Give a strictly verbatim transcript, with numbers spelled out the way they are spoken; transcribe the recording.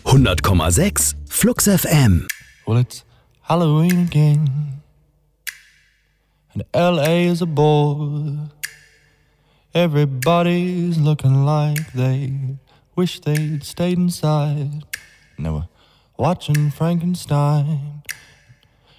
hundert Komma sechs Flux F M. Well, it's Halloween again, and L A is a bore. Everybody's looking like they wish they'd stayed inside. And they were watching Frankenstein